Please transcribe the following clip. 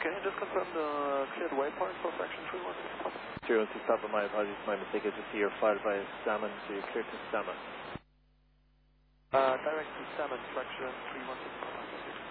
can you just confirm the cleared waypoint for fraction 316 Papa? 316 Papa, my apologies, my mistake. I just see you're fired by Salmon, so you're cleared to Salmon. Direct to Salmon, fraction 316 Papa.